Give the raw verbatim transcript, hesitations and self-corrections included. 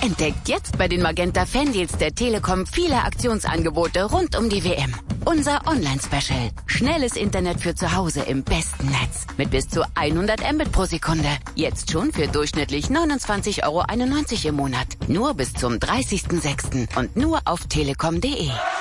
Entdeckt jetzt bei den Magenta Fandeals der Telekom viele Aktionsangebote rund um die W M. Unser Online-Special. Schnelles Internet für zu Hause im besten Netz. Mit bis zu hundert Mbit pro Sekunde. Jetzt schon für durchschnittlich neunundzwanzig Euro einundneunzig im Monat. Nur bis zum dreißigsten sechsten und nur auf telekom punkt de.